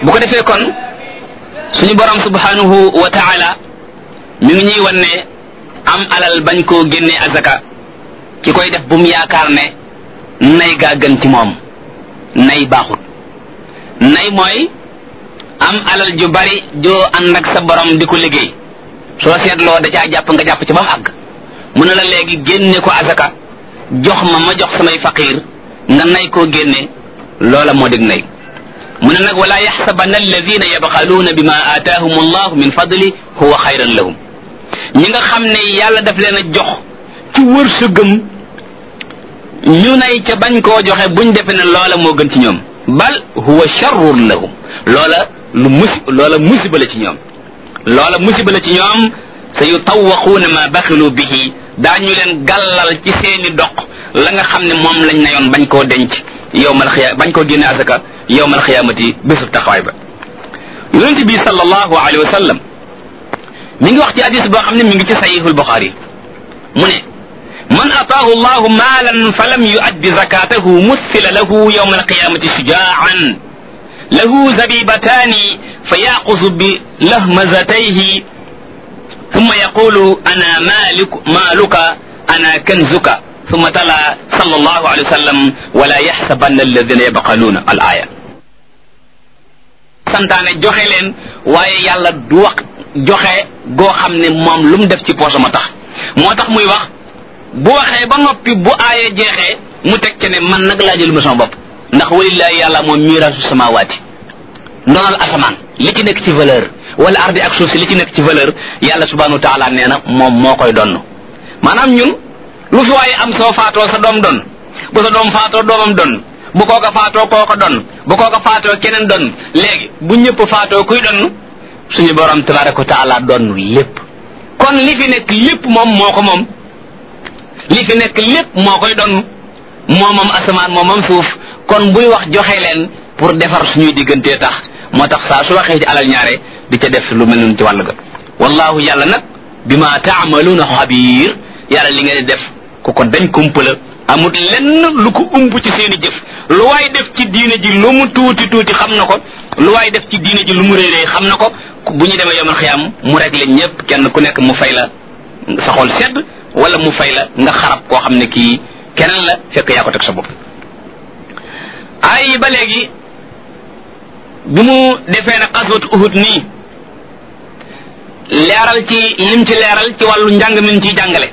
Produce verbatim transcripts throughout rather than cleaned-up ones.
bu ko defee kon suñu borom subhanahu wa ta'ala mi ngi ñuy wan ne am alal bañ koo génnee azaka ki koy def bu mu yaakaar ne nay gaa gën ci moom nay baaxut nay mooy am alal ju bari joo ànd ak sa borom di ko liggéey soo seetloo da caa jàpp nga jàpp ci ba mu àgg mu ne la léegi génne ko azaka jox ma ma jox samay faqiir nga nay koo génne loola moo dig nay mu ne nag wala yaxsabanna alladina yabxaluuna bima aataahum allahu min fadli huwa xayran lahum ñi nga xam ne yàlla daf leen a jox ci wërsëgam ñu nay ca bañ koo joxe buñ defe ne loola moo gën ci ñoom bal huwa sharrun lahum loola lu musi loola musiba la ci ñoom loola musiba la ci ñoom sa yutawaquuna ma baxilu bihi daañu leen gàllal ci seeni doq la nga xam ne moom lañ nayoon bañ koo denc yowmal xiya bañ koo génne asaka yowmal xiyaamati bésub taxawaay ba yonent bi sallallahu alayhi wa sallam mi ngi wax ci hadis boo xam ne mi ngi ci sahihul Buxaari mu ne man ataahu allahu maalan fa lam yuaddi zakatahu muthila lahu yowma alqiyamati shujaan lahu zabibataani fa yaqusu bi lahmazatayhi thumma yaqulu ana malik maaluka ana kanzuka thumma tala sallallahu alayhi wa sallam wala yaxsabanna alladina yabxaluuna al aya santaane joxe leen waaye yàlla du wax joxe goo xam ne moom lu mu def ci poche ma tax moo tax muy wax bu waxee ba noppi bu aaya jeexee mu teg ci ne man nag laa jël ma sama bopp ndax walillahi yàlla moom miiraasu samawaati ndonal asamaan li ci nekk ci valeur wala ardi ak suuf si li ci nekk ci valeur yàlla subhanahu wa taala nee na moom moo koy donn maanaam ñun lu fi waaye am soo faatoo sa doom don bu sa doom faatoo doomam don bu kooka faatoo kooko don bu kooka faatoo keneen don léegi bu ñëpp faatoo kuy donn suñu borom tabaraka wa taala donn lépp kon li fi nekk lépp moom moo ko moom li fi nekk lépp moo koy donn moo moom asamaan moo moom suuf kon buy wax joxe leen pour defar suñuy diggantee tax moo tax saa su waxee ci alal ñaare di ca def lu mel noonu ci wàll ga wallahu yàlla nag bima taamaluuna xabiir yàlla li ngeen di def ku ko dañ kumpala amul lenn lu ko ump ci seeni jëf lu waay def ci diine ji lu mu tuuti tuuti xam na ko lu waay def ci diine ji lu mu réeree xam na ko bu ñu demee yomal xiyam mu rek leen ñëpp kenn ku nekk mu fay la sa xol sedd wala mu fay la nga xarab koo xam ne kii keneen la fekk yaa ko teg sa bopp ay ba léegi bi mu defee na xaswatu uhud nii leeral ci lim ci leeral ci wàllu njàng min ciy jàngale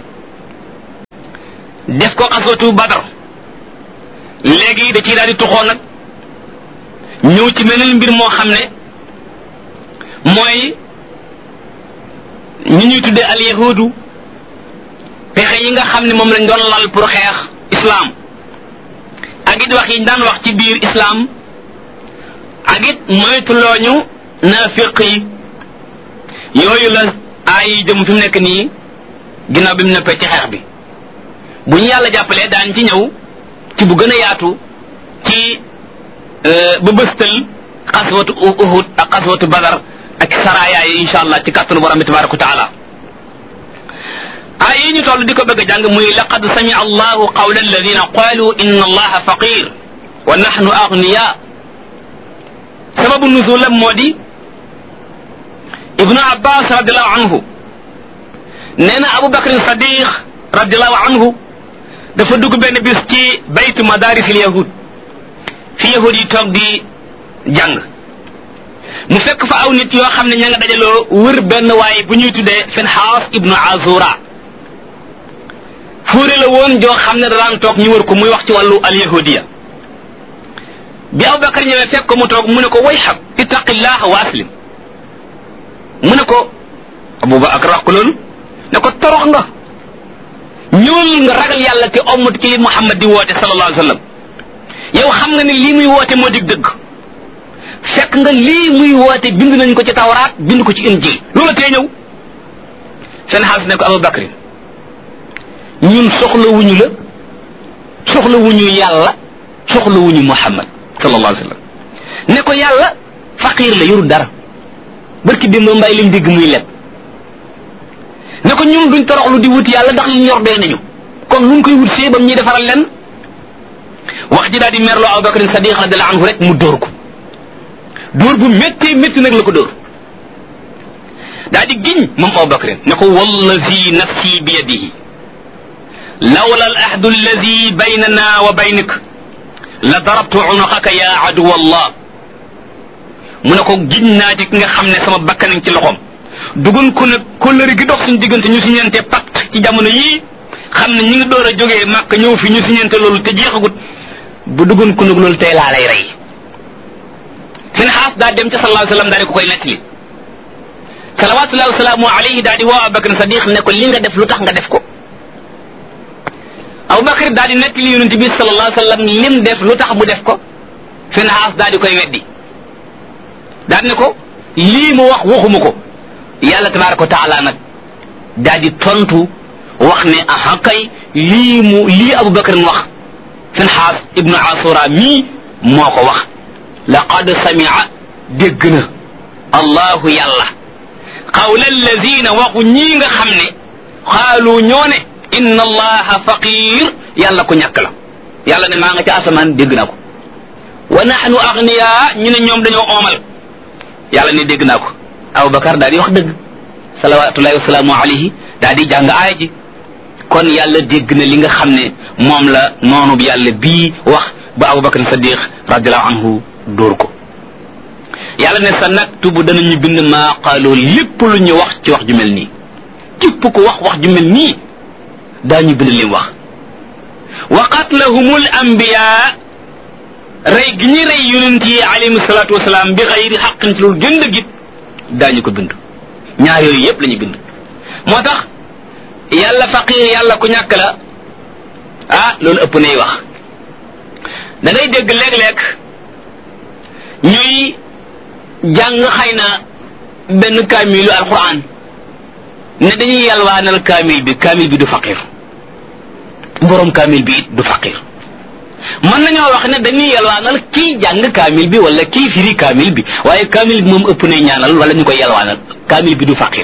def ko xaswatu badar léegi da ciy daal di tuxoo nag ñëw ci meneen mbir moo xam ne mooy ñi ñuy tuddee al yahudu pexe yi nga xam ne moom lañ doon lal pour xeex islam ak it wax yi daan wax ci biir islam ak it moytulooñu naafiq yi yooyu la ay jëm fi mu nekk nii ginnaaw bi mu neppee ci xeex bi bu ñu yàlla jàppalee daan ci ñëw ci bu gën a yaatu ci ba bëstal xaswatu uhud ak xaswatu badar ak saraya yi insha allah ci kàttanu borom bi tabaraka wa taala ay yi ñu toll di ko bëgg a jàng muy laqad samia allahu qawla alladina qalu inna allaha faqir wa nahnu aghniya sababu nuzulam moo di ibnu abbas radiallahu anhu nee na abu bakr sadiq radiallahu anhu dafa dugg benn bis ci baytu madarisil yahud fi yahud yi toog di jàng mu fekk fa aw nit yoo xam ne ña nga dajaloo wër benn waaye bu ñuy tuddee Finhaas ibnu Azura fuure la woon joo xam ne daan toog ñu wër ko muy wax ci wàllu al yahudiya bi Abubakar ñëwee fekk ko mu toog mu ne ko wayhak ittaqillaha wa aslim mu ne ko Abubakar wax ko loolu ne ko torox nga ñëwal nga ragal yàlla te ommat ki li Muhammad di woote sallallahu alayhi wa sallam yow xam nga ne lii muy woote moo dig dëgg fekk nga lii muy woote bind nañ ko ci tawraat bind ko ci injil loola tee ñëw seen xaas ne ko Abubakar ñun soxlawuñu la soxlawuñu yàlla soxlawuñu Muhammad sallallahu alayhi wa sallam ne ko yàlla faqiir la yorul dara barki démb mbay lim dégg muy leb ne ko ñun duñ toroxlu di wut yàlla ndax li ñor doy nañu kon luñ koy wut see bam ñuy defaral leen wax ji daal di merloo Abubakar Sadiq radiyallahu anhu rek mu dóor ko dóor bu méttee métti nag la ko dóor daa di giñ moom Abubakar ne ko wallazi nafsi bi yadihi lawla al ahdu allazi baynana wa baynik la darabtu unuqaka ya aduwa allah mu ne ko giñ naa ci ki nga xam ne sama bakkan ci loxoom dugun ko nag kóllëre gi dox suñu diggante ñu siñente pacte ci jamono yii xam ne ñi ngi door a jógee Makka ñëw fi ñu siñente loolu te jeexagut bu dugun ko nag loolu tey laa lay rey seen xaas daa dem ca sallallahu alayhi wa sallam daa di ko koy nettali salawatullahi wasalaamu alayhi daa di woo Abubakar Sadiq ne ko li nga def lu tax nga def ko Abubakar daa di nettali yonent bi sallallahu alayhi wa sallam lim def lu tax mu def ko seen xaas daa di koy weddi daa di ne ko lii mu wax waxuma ko yàlla tabaraka wa taala nag daa di tontu wax ne aha kay lii mu lii Abubakar mu wax seen xaas ibnu asura mii moo ko wax laqad samia dégg na allahu yàlla qawla allazina waxu ñii nga xam ne xaalu ñoo ne inna allaha faqir yàlla ko ñàkk la yàlla ne maa nga ca asamaan dégg naa ko wa nahnu agniya ñu ne ñoom dañoo oomal yàlla ne dégg naa ko Abubakar daal di wax dëgg salawatullahi wasalaamu alayhi daal di jàng aaya ji kon yàlla dégg na li nga xam ne moom la noonu bi yàlla bii wax ba Abubakar Sadiq radiallahu anhu dóor ko yàlla ne sa naktubu danañu bind maa qaaloo lépp lu ñu wax ci wax ju mel nii képp ko wax wax ju mel nii daañu bind lim wax wa qatlahumul anbiya rey gi ñuy rey yonent yi alayhim salaatu wasalaam bi xayri xaqin ci loolu gën a git daañu ko bind ñaar yooyu yépp la ñu bind moo tax yàlla faqir yàlla ku ñàkk la ah loolu ëpp nay wax da ngay dégg léeg-léeg ñuy jàng xëy na benn kaamilu alquran ne dañuy yalwaanal kaamil bi kaamil bi du faqir borom kaamil bi it du faqir mën nañoo wax ne dañuy yalwaanal kii jàng kaamil bi wala kii firi kaamil bi waaye kaamil bi moom ëpp nay ñaanal wala ñu koy yalwaanal kaamil bi du faqir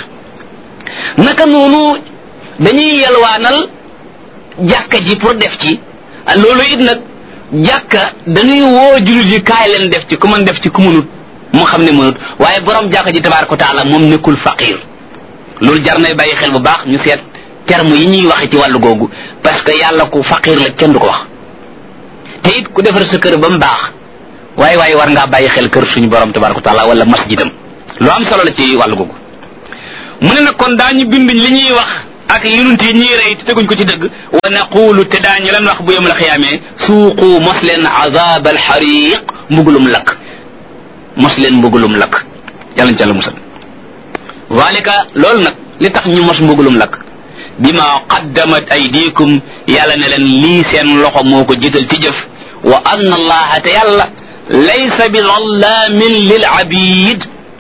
naka noonu dañuy yalwaanal jàkka ji pour def ci loolu it nag jàkka dañuy woo jullit yi kaay leen def ci ku mën def ci ku mënut mu xam ne mënut waaye borom jàkka ji tabaaraka wa taala moom nekkul faqir loolu jar nay bàyyi xel bu baax ñu seet terme yi ñuy waxe ci wàllu googu parce que yàlla ku faqir la kenn du ko wax te it ku defar sa kër ba mu baax waaye waaye war ngaa bàyyi xel kër suñu borom tabaaraka wa taala wala masjidam lu am solo la ci wàllu googu mu ne nag kon daañu bind li ñuy wax ak yonent yi ñuy rey te teguñ ko ci dëgg wa naqulu te daañu lan wax bu yawmal xiyaamee suuqu mos leen azab alxariq mbugulum lakk mos leen mbugulum lakk yàlla ñu ca la musal zalika loolu nag li tax ñu mos mbugulum lakk bima qaddamat aydikum yàlla ne leen lii seen loxo moo ko jiital ci jëf wa anna allaha te yàlla laysa bi zallamin lil abid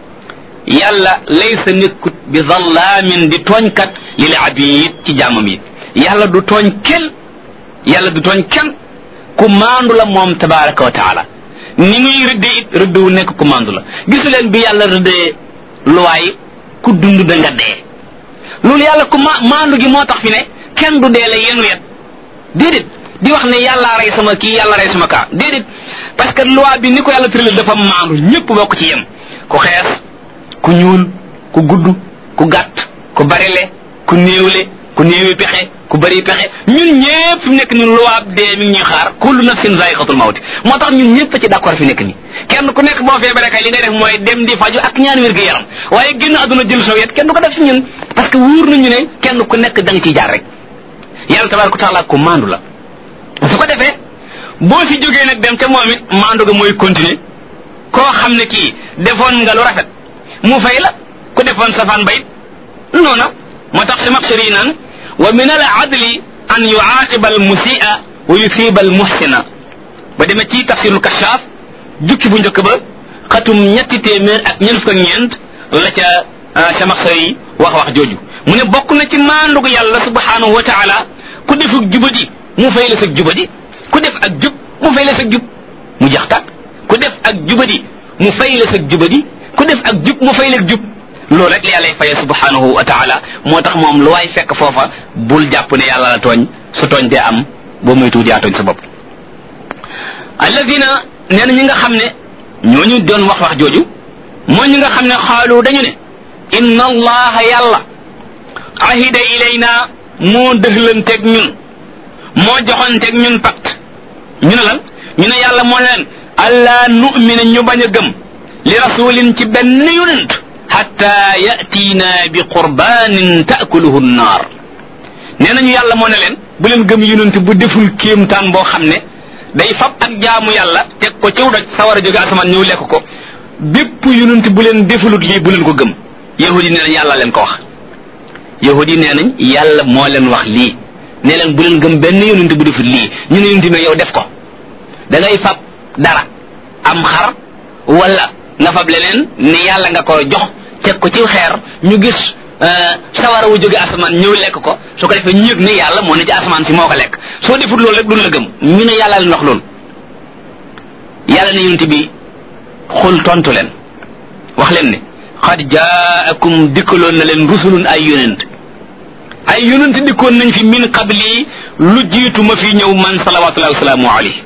yàlla laysa nekkut bi zallamin di tooñkat lil abid ci jaamam yi yàlla du tooñ kenn yàlla du tooñ kenn ku maandu la moom tabaraka wa taala ni muy rëddee it rëdd wu nekk ku maandu la gisu leen bi yàlla rëddee luwaay ku dund da nga dee loolu yàlla ku ma maandu gi moo tax fi ne kenn du dee la yenu yet déedéet di wax ne yàllaa rey sama kii yàlla rey sama kaa déedéet parce que loi bi ni ko yàlla tëral dafa maandu ñëpp bokk ci yem ku xees ku ñuul ku gudd ku gàtt ku barile ku néewle ku néewi pexe ku bari pexe ñun ñëpp fi nekk ni loi dee mi ngi ñuy xaar kullu nafsin zaiqatul mawti moo tax ñun ñëpp ci d'accord fi nekk ni kenn ku nekk boo feebaree kay li ngay def mooy dem di faju ak ñaan wér gu yaram waaye génn àdduna jël sa wet kenn du ko def ci ñun parce que wóor nañu ne kenn ku nekk da nga ciy jaar rek yàlla tabaraka taala ko maandu la su ko defee boo fi jógee nag dem ca moom it maandu ga mooy continuer koo xam ne kii defoon nga lu rafet mu fay la ku defoon safaan bayit noona moo tax si maxsari naan wa min al adli an yuaqiba al musia wa yusiba al muhsina ba demee ci tafsirul kashaaf jukki bu njëkk ba xatum ñetti téeméer ak ñeent fukk ak ñeent la ca sa maxsari wax wax jooju mu ne bokk na ci maandugu yàlla subhanahu wa taala ku defuk jubadi mu fay la sag jubadi ku def ak jub mu fay la sag jub mu jax tàkk ku def ak jubadi mu fay la sag jubadi ku def ak jub mu fay la jub loolu rek la yàlla faye subhanahu wa taala moo tax moom lu waay fekk foofa bul jàpp ne yàlla la tooñ su tooñ dee am boo muy tuuti yaa tooñ sa bopp alladina nee na ñi nga xam ne ñooñu doon wax wax jooju mooy ñi nga xam ne xaalu dañu ne inna allaha yàlla ahida ilayna moo dëxlanteeg ñun moo joxanteeg ñun pacte ñu ne lan ñu ne yàlla moo leen alla nu'mina ñu bañ a gëm li rasulin ci benn yonent hatta yatiina bi qurbanin taakuluhu nnaar nee nañu yàlla moo ne leen bu leen gëm yonent bu deful kéemtaan boo xam ne day fab ak jaamu yàlla teg ko ciw doj sawar a jóge asamaan ñëw lekk ko bépp yonent bu leen defulut lii bu leen ko gëm yahudi nee nañ yàlla leen ko wax yahudi nee nañ yàlla moo leen wax lii ne leen bu leen gëm benn yonent bu deful lii ñu ne yonent ne yow def ko da ngay fab dara am xar wala nga fab leneen ni yàlla nga ko jox teg ko ci xeer ñu gis sawara wu jóge asamaan ñëw lekk ko su ko defee ñu yëg ne yàlla moo ne ci asamaan si moo ko lekk soo defut loolu rek duñ la gëm ñu ne yàlla leen wax loolu yàlla ne yonent bi xul tontu leen wax leen ne xad jaakum dikkaloon na leen rusulun ay yonent ay yonent dikkoon nañ fi min qabli lu jiitu ma fi ñëw man salawatullahi wasalaamu alayhi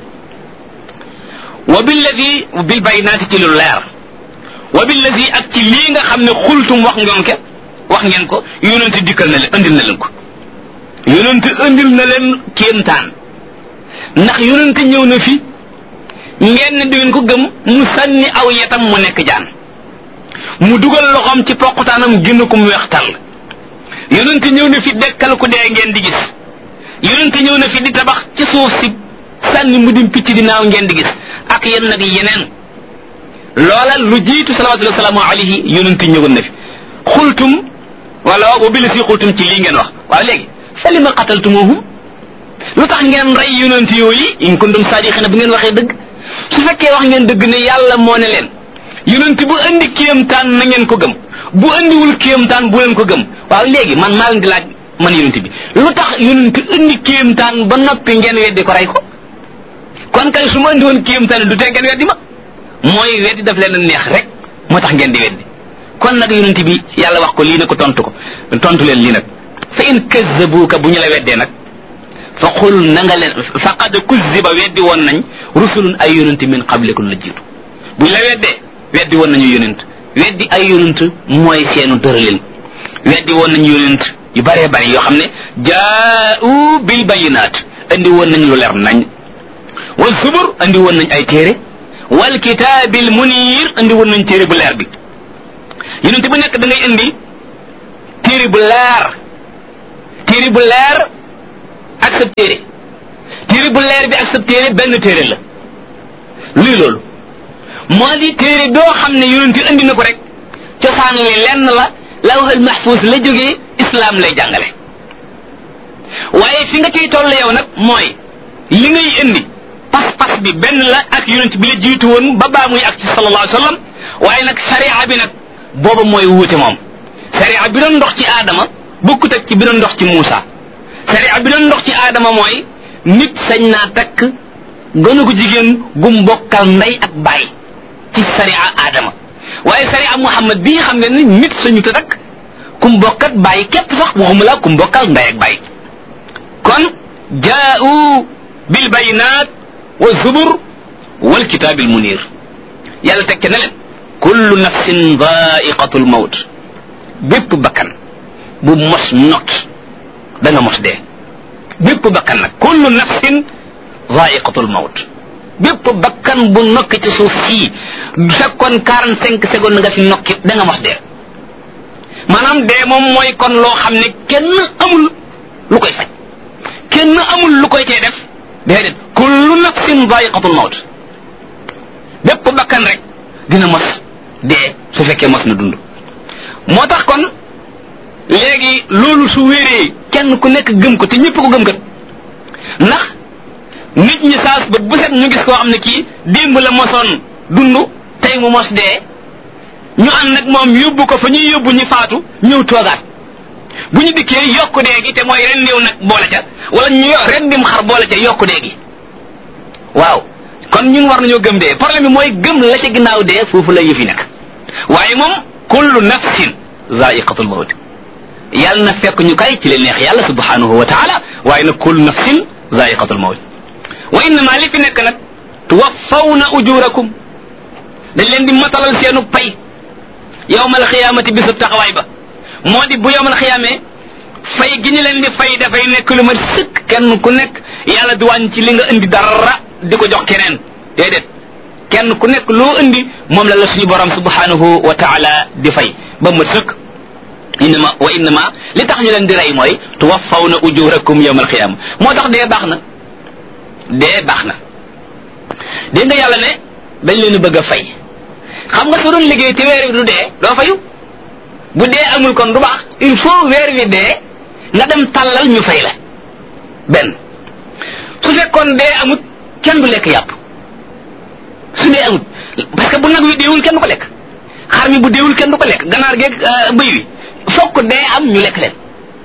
wa billadi bil baynaati ci lu leer wa billadi ak ci lii nga xam ne xultum wax ngeen ke wax ngeen ko yonent dikkal na leen andil na leen ko yonent andil na leen kéemtaan ndax yonent ñëw na fi ngeen ne di ngeen ko gëm mu sànni aw yetam mu nekk jaan mu dugal loxoom ci poqutaanam génn ko mu weex tàll yonent ñëw na fi dekkal ku dee ngeen di gis yonent ñëw na fi di tabax ci suuf si sànni mu dim picc di naaw ngeen di gis ak yenn nag yeneen loola lu jiitu salawatullahi wasalaamu alayhi yonent ñëwoon na fi xultum wala wa bil si xultum ci lii ngeen wax waaw léegi fa lima qataltumuhum lu tax ngeen rey yonent yooyu in kuntum saadiqina bu ngeen waxee dëgg su fekkee wax ngeen dëgg ne yàlla moo ne leen yonent bu andi kéemtaan na ngeen ko gëm bu andiwul kéemtaan bu leen ko gëm waaw léegi man maa leen di laaj man yonent bi lu tax yonent andi kéemtaan ba noppi ngeen weddi ko rey ko kon kay su ma andi woon kéemtaan du tee ngeen weddi ma mooy weddi daf leen a neex rek moo tax ngeen di weddi kon nag yonent bi yàlla wax ko lii ne ko tontu ko tontu leen lii nag fa in kazzabuka bu ñu la weddee nag fa qul na nga leen faqad kuzziba weddi woon nañ rusulun ay yonent min qablikum la jiitu bu ñu la weddee weddi woon nañu yonent weddi ay yonent mooy seenu dërëlin weddi woon nañu yonent yu bëree bëri yoo xam ne jaa'u bil bayinaat andi woon nañ lu leer nañ wal zubur andi woon nañ ay téere wal kitaabil munir andi woon nañ téere bu leer bi yonent bu nekk da ngay indi téere bu leer téere bu leer ak sa téere téere bu leer bi ak sa téere benn téere la luy loolu moo di téere boo xam ne yonent indi na ko rek cosaan li lenn la lawhul mahfuz la jógee islam lay jàngale waaye fi nga ciy toll yow nag mooy li ngay indi pas-pas bi benn la ak yonent bi la jiitu woon ba baa muy ak ci sallallahu alayhi wa sallam waaye nag sariya bi nag booba mooy wuute moom sariya bi doon ndox ci aadama bokkut ak ci bi doon ndox ci Muusa sariya bi doon ndox ci aadama mooy nit sañ naa takk gënu ko jigéen gum bokkal ndey ak baay ci sariya aadama waaye sariya Muhammad bii xam nga ni nit sañu ta takk kum bokkat baay képp sax waxuma la kum bokkal ndey ak baay kon jaa'u bil bayinaat wa zubur wal kitaabil munir yàlla teg ca ne leen kullu nafsin daa'iqatul mawt bépp bakkan bu mos not da nga mos dee bépp bakkan nag kullu nafsin daa'iqatul mawt bépp bakkan bu nokki ci suuf sii du fekkoon quarante cinq secondes nga fi nokki da nga mos dee maanaam dee moom mooy kon loo xam ne kenn amul lu koy faj kenn amul lu koy tee def déedéet kullu nafsin daa'iqatul mawt bépp bakkan rek dina mos dee su fekkee mos na dund moo tax kon léegi loolu su wéree kenn ku nekk gëm ko te ñëpp ko gëm kat ndax nit ñi saas ba bu set ñu gis koo xam ne kii démb la mosoon dund tey mu mos dee ñu ànd nag moom yóbbu ko fa ñuy yóbbu ñu faatu ñëw toogaat bu ñu dikkee yokku dee gi te mooy ren néew nag boole ca wala ñu ren dim xar boole ca yokku dee gi waaw kon ñun war nañoo gëm dee problème bi mooy gëm la ca ginnaaw dee foofu la yëf yi nekk waaye moom kullu nafsin zaiqatul mawt yàlla na fekk ñu kay ci leen neex yàlla subhanahu wa taala waaye nag kullu nafsin zaiqatul mawt wa innama li fi nekk nag tuwaffawna ujurakum dañ leen di matalal seenu pay yawmal xiyaamati bisub taxawaay ba moo di bu yawmal xiyaamee fay gi ñu leen di fay dafay nekk lu ma sëkk kenn ku nekk yàlla du wàññi ci li nga indi dara di ko jox keneen déedéet kenn ku nekk loo indi moom la la suñu borom subhanahu wa taala di fay ba mu sëkk innama wa innama li tax ñu leen di rey mooy tuwaffawna ujurakum yawmal xiyaama moo tax dee baax na dee baax na dégg nga yàlla ne dañ leen bëgg a fay xam nga su doon liggéey ci weer wi du dee doo fayu bu dee amul kon du baax il faut weer wi dee nga dem tàllal ñu fay la benn su fekkoon dee amut kenn du lekk yàpp su dee amut parce que bu nag wi deewul kenn du ko lekk xar mi bu deewul kenn du ko lekk ganaar geeg bëy wi fokk dee am ñu lekk leen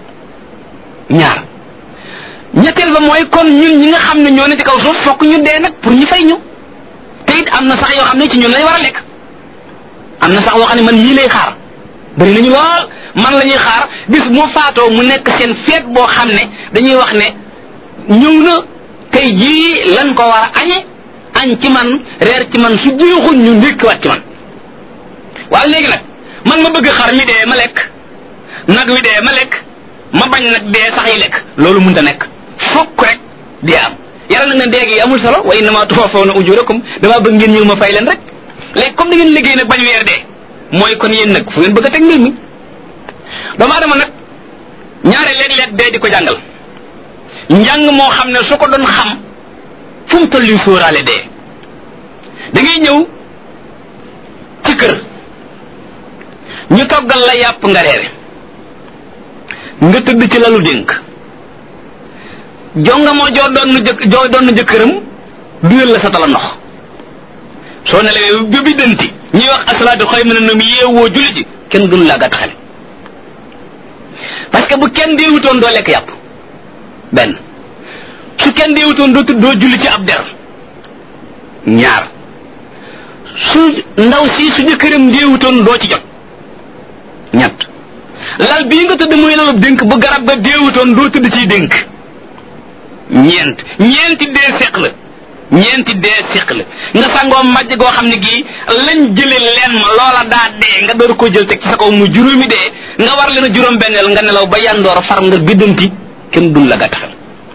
ñaar ñetteel ba mooy kon ñun ñi nga xam ne ñoo ne ci kaw suuf fokk ñu dee nag pour ñu fay ñu te it am na sax yoo xam ne ci ñun lañ war a lekk am na sax woo xam ne man yii lay xaar bari nañu lool man la ñuy xaar bis mu faatoo mu nekk seen feet boo xam ne dañuy wax ne ñëw na tey jii lan ko war a añe añ ci man reer ci man su jeexul ñu ndékkiwaat ci man waaye léegi nag man ma bëgg xar mi dee ma lekk nag wi dee ma lekk ma bañ nag dee sax yi lekk loolu mënta nekk fokk rek dee am yàlla nag ne dee gi amul solo wa innama tuwaffawna ujurakum damaa bëgg ngeen ñëw ma fay leen rek léegi comme da ngeen liggéey nag bañ weer dee mooy kon yéen nag fu ngeen bëgg a teg mbir mi doomu aadama nag ñaare léeg-léeg dee di ko jàngal njàng moo xam ne su ko doon xam fu mu toll yu sóoraale dee da ngay ñëw ci kër ñu toggal la yàpp nga reere nga tëdd ci lalu dénk jonga moo joo doon nu jëkk joo doon nu jëkkëram duyal la sa tala ndox soo nelawee ba bi dënti ñuy wax asalaatu xayrun minan nawm yeewoo julli ci kenn gënu laa gàtt xel parce que bu kenn deewutoon doo lekk yàpp benn su kenn deewutoon doo tudd doo julli ci ab der ñaar su ndaw si su jëkkëram deewutoon doo ci jot ñett lal bii nga tëdd muy lalub dénk bu garab ga deewutoon doo tëdd ciy dénk ñeent ñeenti dee seq la ñeenti dee seq la nga sangoo majj goo xam ne gii lañ jële leen ma loola daa dee nga door koo jël teg ci sa kaw mu juróomi dee nga war leen a juróom benneel nga nelaw ba yandoor far nga biddanti kenn dun la gàttaxal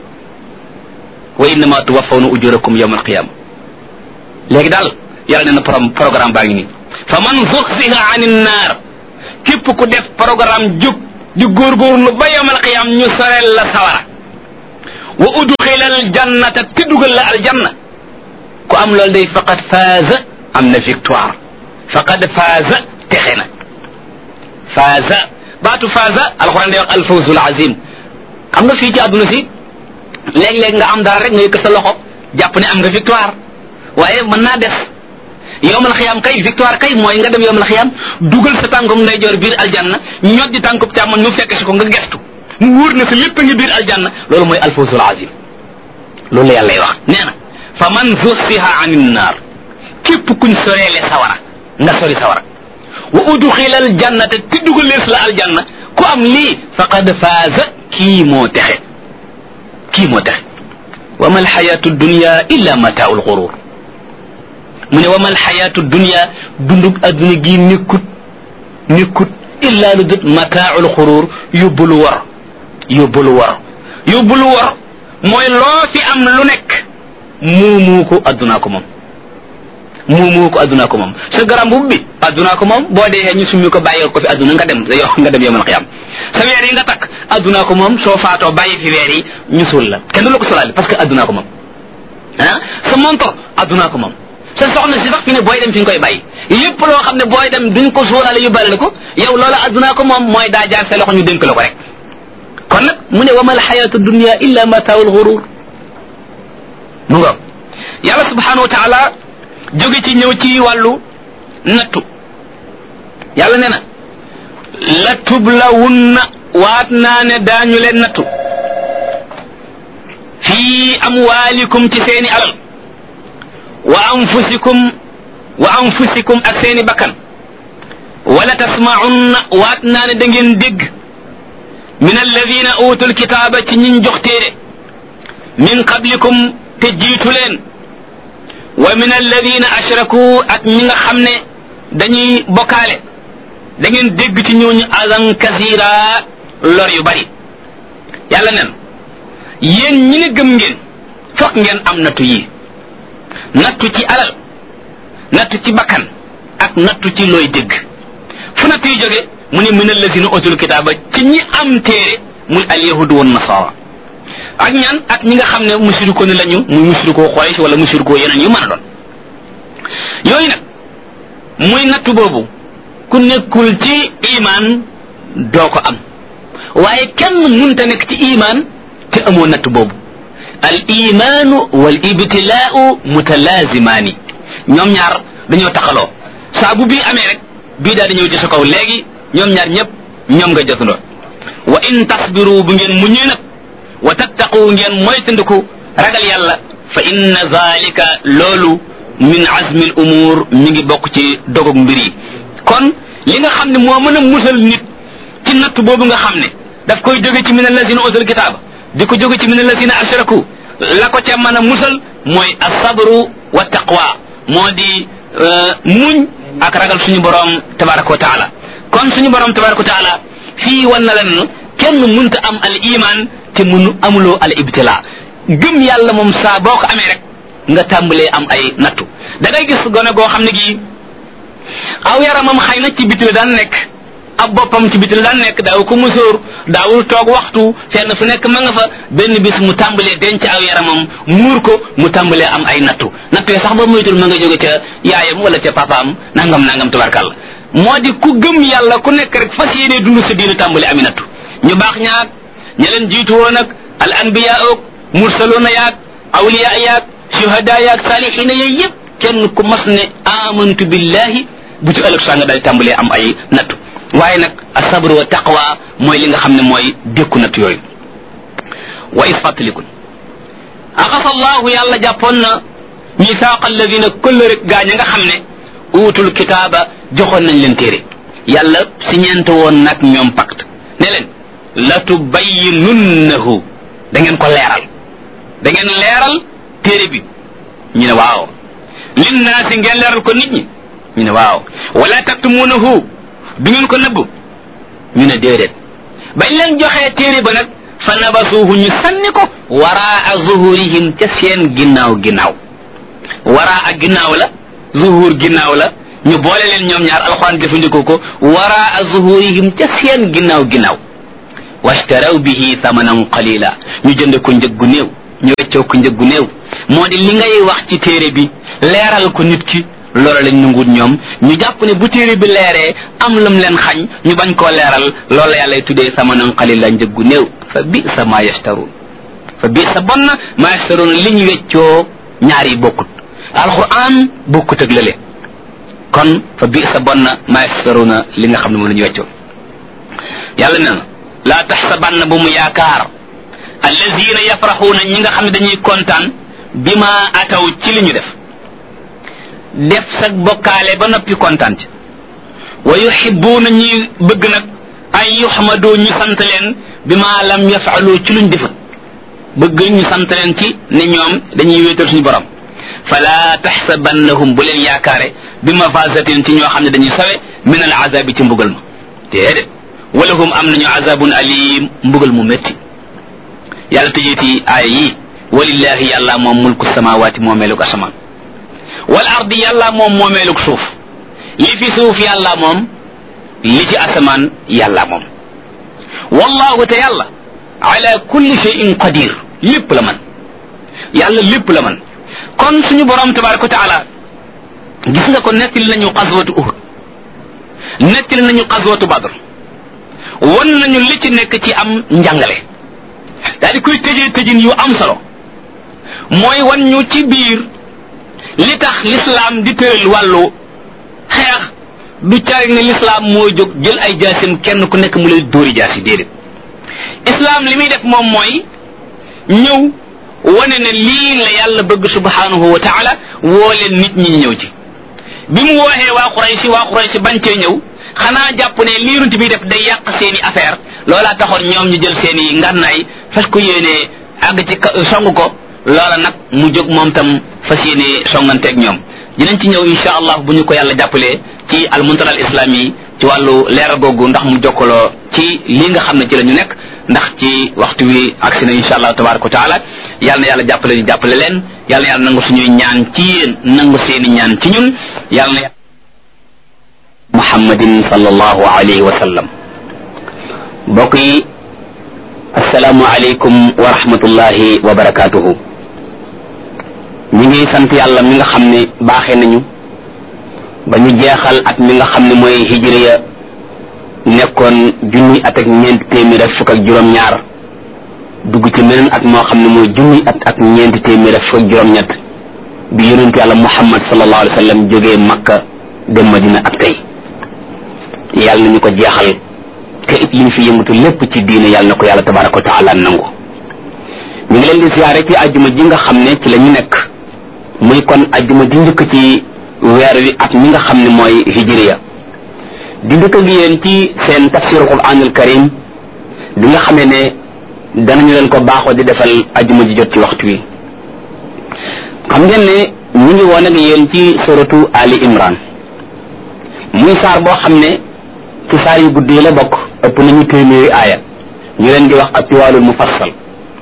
wa innama tuwaffawna ujurakum yawmal qiyama léegi daal yàlla nee na pro programme baa ngi nii fa man zuxziha anin naar képp ku def programme jóg di góorgóorlu ba yawmal qiyam ñu soreel la sawara wa udxilal jannata te dugal la aljanna ku am loolu day faqad faaza am na victoire faqad faaza texe na faaza baatu faaza alxuraan day wax alfawzul azim xam nga fii ci àdduna si léeg-léeg nga am dara rek nga yëkk sa loxo jàpp ne am nga victoire waaye mën naa des yowmal xiyam kay victoire kay mooy nga dem yowmal xiyam dugal sa tànkum ndeyjoor biir aljanna ñot di tànkub càmmoñ mu fekk si ko nga gestu mu wóor na sa lépp a ngi biir aljanna loolu mooy alfawzul azim loolu la yàlla wax nee na fa man zuxsiha anin naar képp kuñ soreele sawara nga sori sawara wa udxila al jannata te dugalees la aljanna ku am lii faqad faaza kii moo texe kii moo texe wa ma alxayatu dunya illa mataau lxurur mu ne wa ma alxayatu dunya dundug adduna gii nekkut nekkut illa lu dut mataau lxurur yóbbulu war yóbbulu war yóbbulu war mooy loo fi am lu nekk muumu ko addunaa ko moom muumu ko addunaa ko moom sa garam bu bi addunaa ko moom boo dee ñu summi ko bàyyi ko fi adduna nga dem yow nga dem yowmal qiyam sa weer yi nga takk addunaa ko moom soo faatoo bàyyi fi weer yi ñu suul la kenn du la ko solaale parce que addunaa ko moom ah sa montor addunaa ko moom sa soxna si sax fi ne booy dem fi nga koy bàyyi lépp loo xam ne booy dem duñ ko suulaale yu bari la ko yow loola addunaa ko moom mooy daa jaar sa loxo ñu dénk la ko rek kon nag mu ne wa ma alxayatu dunya illa mataawul xurur mu nga yàlla subhanahu wa taala jóge ci ñëw ci wàllu nattu yàlla nee na la tublawunna waat naa ne daañu leen nattu fii amwaalikum ci seeni alal wa anfusikum wa anfusikum ak seeni bakkan wala tasmaunna waat naa ne da ngeen dégg min alladina utul kitaaba ci ñiñ jox téere min qablikum te jiitu leen wa min alladina ashraku ak ñi nga xam ne dañuy bokkaale da ngeen dégg ci ñooñu azan kasira lor yu bari yàlla nen yéen ñi ne gëm ngeen fokk ngeen am nattu yi nattu ci alal nattu ci bakkan ak nattu ci looy dégg fu nattu yi jóge mu ne min alladina utul kitaaba ci ñi am téere muy al yahudu wan nasara ak ñaan ak ñi nga xam ne musiriko ni lañu muy musiriko Quraysh wala musiriko yeneen yu mën a doon yooyu nag muy nattu boobu ku nekkul ci iman doo ko am waaye kenn munta nekk ci iman te amoo nattu boobu al imanu wal ibtilaau mutalazimaani ñoom ñaar dañoo taxaloo saa bu bii amee rek bii daal di ñëw ci sa kaw léegi ñoom ñaar ñëpp ñoom nga jotandoo wa in tasbiru bu ngeen muñee nag wa tattaqu ngeen moytandiku ragal yàlla fa inna zalika loolu min azmi al umur mi ngi bokk ci dogog mbir yi kon li nga xam ne moo mën a musal nit ci natt boobu nga xam ne daf koy jóge ci min allazina utul kitaaba di ko jóge ci min allazina ashraku la ko ca mën a musal mooy asabru wa taqwa moo di muñ ak ragal suñu borom tabaraka wa taala kon suñu borom tabaraka wa taala fii wan na leen kenn munta am al iman te munu amuloo al ibtila gëm yàlla moom saa boo ko amee rek nga tàmbalee am ay nattu da ngay gis gone goo xam ne gii aw yaramam xëy na ci biti la daan nekk ab boppam ci biti la daan nekk daaw ko musóor daawul toog waxtu fenn fu nekk ma nga fa benn bis mu tàmbalee denc aw yaramam muur ko mu tàmbalee am ay nattu nattu sax ba moytul ma nga jóge ca yaayam wala ca papaam nangam nangam tabarkàlla moo di ku gëm yàlla ku nekk rek fas yéene dund sa diina tàmbalee ami nattu ñu baax ñaag ña leen jiitu woon ak al anbiya ook mursaloona yaag awliya yaag shuhada yaag saalihiina yooyu yëpp kenn ku mas ne amantu billahi bu ci ëllëg saa nga daal tàmbalee am ay nattu waaye nag asabru wa taqwa mooy li nga xam ne mooy dékku nattu yooyu wa is fàttalikun axasa allahu yàlla jàppoon na misaaqa alladina këll rek gaa ña nga xam ne uutul kitaaba joxoon nañ leen téere yàlla si ñeente woon nag ñoom pacte ne leen la tubayyinunnahu da ngeen ko leeral da ngeen leeral téere bi ñu ne waaw linnaasi ngeen leeral ko nit ñi ñu ne waaw wala taktumunahu du ngeen ko nëbb ñu ne déedéet bañ leen joxee téere ba nag fa nabasuhu ñu sànni ko waraa zuhurihim ca seen ginnaaw ginnaaw waraa ginnaaw la zuhur ginnaaw la ñu boole leen ñoom ñaar alxuraan jëfandikoo ko waraa zuhurihim ca seen ginnaaw ginnaaw washtaraw bihi thamanan qalila ñu jënd ko njëg gu néew ñu weccoo ko njëg gu néew moo di li ngay wax ci téere bi leeral ko nit ki loola lañ nanguut ñoom ñu jàpp ne bu téere bi leeree am lam leen xañ ñu bañ koo leeral loola yàlla tuddee thamanan qalila njëg gu néew fa bisa ma yashtaruun fa bisa bon na ma yashtaruun li ñu weccoo ñaar yi bokkut alquran bokkut ak lële kon fa bisa bon na ma yashtaruun li nga xam ne moom la ñu weccoo yàlla nee na laa taxsabanna bu mu yaakaar allazina yafraxuuna ñi nga xam ne dañuy kontaan bi ma ataw ci li ñu def def sag bokkaale ba noppi kontaan ci wa yuhibbuuna ñuy bëgg nag ay yuxmadoo ñu sant leen bi ma lam yafalu ci luñ defut bëgg ñu sant leen ci ne ñoom dañuy wéetal suñu borom fala taxsabannahum bu leen yaakaare bi mafasatin ci ñoo xam ne dañuy sawe min al azabi ci mbugal ma déedéet walahum am nañu azabun alim mbugal mu métti yàlla tëjeeti aaya yi walillahi yàlla moom mulku samawati moomeelug asamaan wal ardi yàlla moom moomeelug suuf li fi suuf yàlla moom li ci asamaan yàlla moom wallahu te yàlla ala kulli shay'in qadir lépp la man yàlla lépp la man kon suñu borom tabaraka wa taala gis nga ko nettali nañu xaswatu uhud nettali nañu xaswatu badr won nañu li ci nekk ci am njàngale daal di koy tëjee tëjin yu am solo mooy wan ñu ci biir li tax l'islam di tëral wàllu xeex du cari ne l'islam mooy jóg jël ay jaasim kenn ku nekk mu lay dóori jaasi déedéet islam li muy def moom mooy ñëw wane ne lii la yàlla bëgg subhanahu wa taala woo leen nit ñi ñëw ci bi mu wooxee waa Quraysh waa Quraysh bañ cee ñëw xanaa jàpp ne lii runt bi def day yàq seeni affaire loolaa taxoon ñoom ñu jël seeni ngànnaay fas ko yéenee àgg ci song ko loola nag mu jóg moom tam fas yéene songanteeg ñoom. dinañ ci ñëw insha allah bu ñu ko yàlla jàppalee ci al muntalal islam yi ci wàllu leeral googu ndax mu jokkaloo ci lii nga xam ne ci la ñu nekk ndax ci waxtu wi agsi na insha allah tabaraka wa taala yàlla na yàlla jàppale ñu jàppale leen yàlla na yàlla nangu suñuy ñaan ci yéen nangu seeni ñaan ci ñun yàlla na muhammadin sallallahu alayhi wa sallam. mbokk yi assalaamu aleykum wa rahmatullahi wa barakatuhu. ñu ngi sant yàlla mi nga xam ne baaxee nañu ba ñu jeexal at mi nga xam ne mooy hijriya nekkoon junni at ak ñeenti téeméer ak fukk ak juróom-ñaar dugg ci meneen at moo xam ne mooy junni at ak ñeenti téeméer ak fukk ak juróom-ñett bi yonent yàlla muhammad sallallahu alayhi wa sallam jógee makka dem madina ak tey yàlla nañu ko jeexal te it li ñu fi yëngatu lépp ci diine yàlla na ko yàlla tabaraka wa taala nangu. ñu ngi leen di siyaare ci ajjuma ji nga xam ne ci la ñu nekk muy kon ajjuma ji njëkk ci weer wi at mi nga xam ne mooy hijriya di ndëkk ak yéen ci seen tafsiru quranul karim bi nga xamee ne danañu leen ko baaxoo di defal ajjuma ji jot ci waxtu wi. xam ngeen ne ñu ngi woon ak yéen ci suratu ali imran muy saar boo xam ne ci saar yu gudd yi la bokk ëpp nañu téeméeri aaya ñu leen di wax atiwaalul mufassal.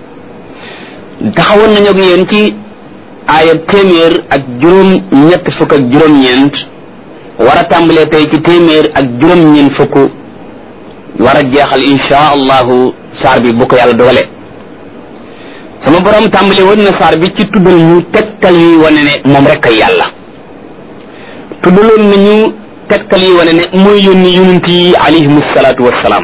taxawoon nañu ak yéen ci aaya téeméer ak juróom ñett fukk ak juróom-ñeent war a tàmbalee tey ci téeméer ak juróom-ñeent fukk war a jeexal insha allahu saar bi bu ko yàlla dogalee. sama borom tàmbale woon na saar bi ci tuddal ñu tegtal yuy wane ne moom rek ay yàlla tuddaloon nañu tegtal yi wane ne mooy yónni yonent yi alayhimu salaatu wassalaam.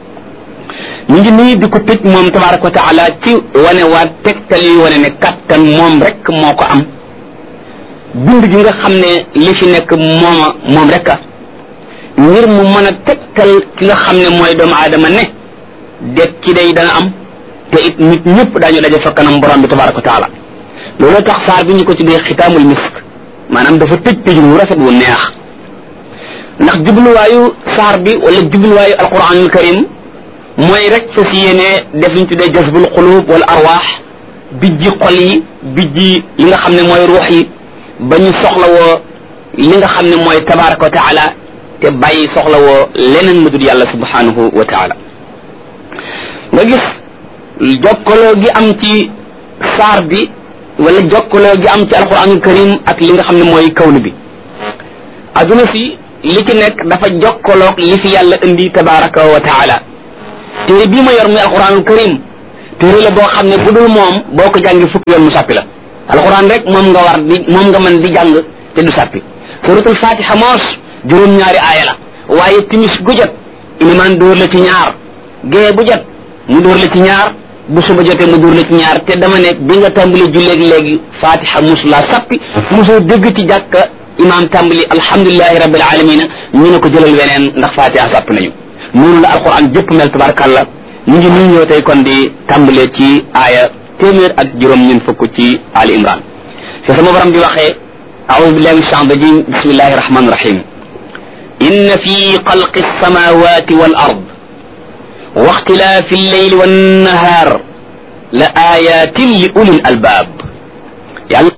ñu ngi nii di ko tëj moom tabaraka wa taala ci wane waa tegtal yi wane ne kattan moom rek moo ko am bind gi nga xam ne li fi nekk mooma moom rek a ngir mu mën a tegtal ki nga xam ne mooy doomu aadama ne det ci day dana am te it nit ñëpp daañu daje fa kanam borom bi tabaraka wa taala. loolu tax saar bi ñu ko tuddee xitaamul misk maanaam dafa tëj tëj wu rafet wu neex ndax jubluwaayu saar bi wala jubluwaayu alquranul karim mooy rek fa si yéene def liñ tuddee jasbul xulub wala arwaax bijji xol yi bijji li nga xam ne mooy ruux yi ba ñu soxlawoo li nga xam ne mooy tabaraka wa taala te bàyyi soxlawoo leneen lu dul yàlla subhanahu wa taala. nga gis jokkaloo gi am ci saar bi wala jokkaloo gi am ci alquranul karim ak li nga xam ne mooy kawnu bi. aduna si li ci nekk dafa jokkaloog li fi yàlla indi tabaraka wa taala. téere bii ma yor muy alquranul karim téere la boo xam ne bu dul moom boo ko jàngi fukki yoon mu sàppi la. alquran rek moom nga war di moom nga mën di jàng te du sàppi. suratul fatiha moos juróom-ñaari aaya la waaye timis gu jot ilimaan dóor la ci ñaar gée bu jot mu dóor la ci ñaar bu suba jotee mu dóor la ci ñaar te dama ne bi nga tàmbali julleeg léegi fatiha mosu laa sàppi mosoo dégg ci jàkka imaam tàmbali alhamdulilahi rabbil alamina ñu ne ko jëlal weneen ndax fatiha sàpp nañu. noonu la alquran jëpp mel tabarakallah. ñu ngi nii ñëw tey kon di tàmbalee ci aaya téeméer ak juróom ñun fukk ci ali imran fi sama borom di waxee a'udhu billahi minash shaytanir rajim bismillahir rahmanir rahim inna fi xalqi as-samawati wal ard wa ikhtilafi al-layli wan nahar la ayatin li ulil albab. yàlla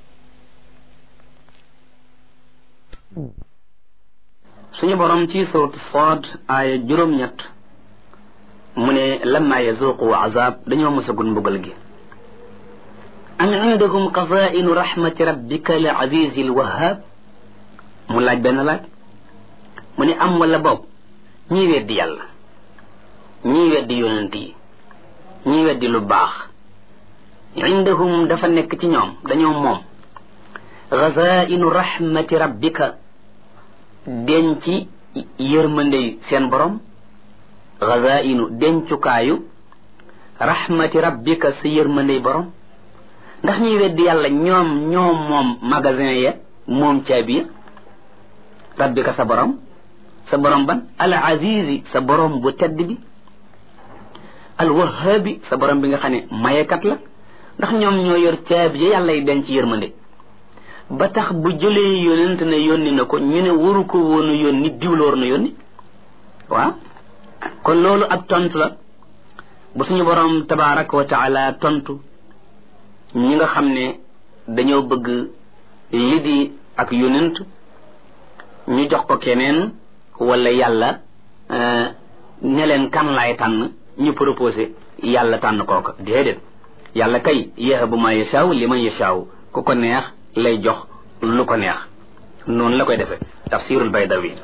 suñu borom ci suuratu Saad aaya juróom-ñett mu ne lamma yazuqu azab dañoo mosagul mbugal gi. am indakum xazaa'inu rahmati rabbika al azizi al wahhab mu laaj benn laaj mu ne am wala boobu ñii weddi yàlla ñii weddi yonent yi ñii weddi lu baax indahum dafa nekk ci ñoom dañoo moom xazaa'inu rahmati rabbika denc yërmandey seen borom xazaa'inu dencukaayu rahmati rabbika sa yërmandey borom ndax ñuy weddi yàlla ñoom ñoom moom magasin ya moom caabi ya rabbika sa borom sa borom ban al azizi sa borom bu tedd bi al wahhabi sa borom bi nga xam ne mayekat la ndax ñoom ñoo yor caabi ya yàlla yi denc yërmande ba tax bu jëlee yonent ne yónni na ko ñu ne waru ko woonu yónni diw la war na yónni waaw kon loolu ab tontu la bu suñu borom tabaraka wa taala tontu ñi nga xam ne dañoo bëgg li di ak yonent ñu jox ko keneen wala yàlla ne leen kan laay tànn ñu proposé yàlla tànn kooka déedéet yàlla kay yahabu ma yashaaw liman yashaaw ku ko neex lay jox lu ko neex noonu la koy defee tafsirul baydawi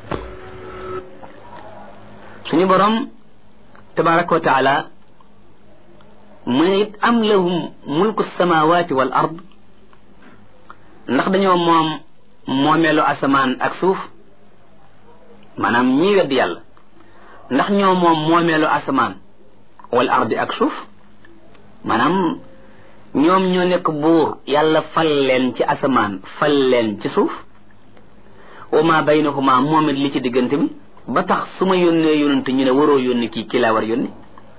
suñu borom tabaraka wa taala mu ne it am lahum mulku samawati wal ard ndax dañoo moom moomeelu asamaan ak suuf maanaam ñii wedd yàlla ndax ñoo moom moomeelu asamaan wal ardi ak suuf maanaam ñoom ñoo nekk buur yàlla fal leen ci asamaan fal leen ci suuf wa ma baynahuma moom it li ci diggante bi ba tax su ma yónnee yónnante ñu ne waroo yónni kii kii laa war yónni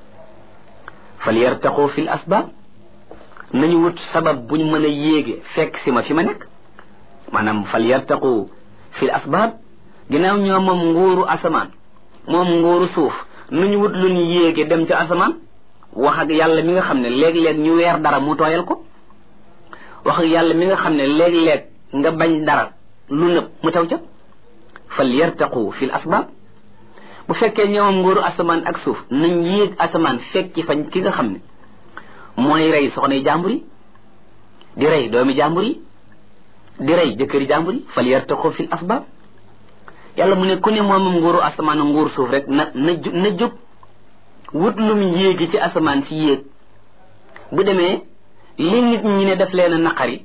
fal yartaqu fil asbaab nañu wut sabab buñ mën a yéege fekk si ma fi ma nekk maanaam fal yartaqu fil asbaab ginnaaw ñoo moom nguuru asamaan moom nguuru suuf nañu wut luñ yéege dem ca asamaan wax ak yàlla mi nga xam ne léeg-léeg ñu weer dara mu tooyal ko wax ak yàlla mi nga xam ne léeg-léeg nga bañ dara lu nëb mu taw ca fal yartaqu fil asbaab bu fekkee ñoom nguuru asamaan ak suuf nañ yéeg asamaan fekk ci fañ ki nga xam ne mooy rey soxnay jàmbur yi di rey doomi jàmbur yi di rey jëkkëri jàmbur yi fal yartaqu fil asbaab yàlla mu ne ku ne moomam nguuru asamaan ak nguuru suuf rek na na na jóg wut lum yéegi ci asamaan si yéeg bu demee li nit ñi ne def leen a naqari